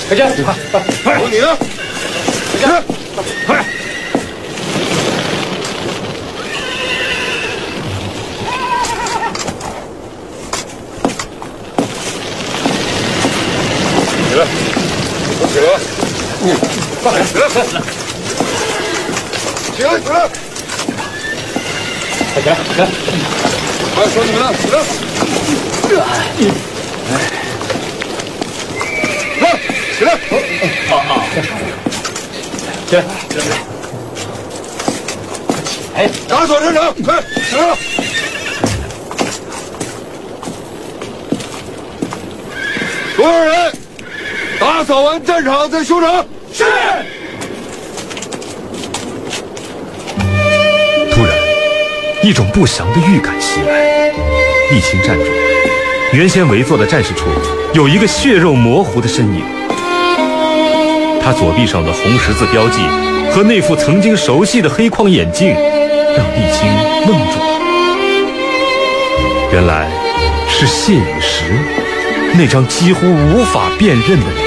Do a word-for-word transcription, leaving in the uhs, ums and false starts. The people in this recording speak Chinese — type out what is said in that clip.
快去！快！ 有你的， 快！快！ 起来，都起来！ 你快起来！起来！起来！ 快起来！起来！ 快说你们的，起来！来，起来！ 好好，起来！起来！哎， 打扫战场，快起来！所有人，打扫完战场再休整。 是。 突然，一种不祥的预感袭来。沥青站住，原先围坐的战士处有一个血肉模糊的身影。他左臂上的红十字标记和那副曾经熟悉的黑框眼镜，让沥青愣住了。原来是谢雨石那张几乎无法辨认的脸。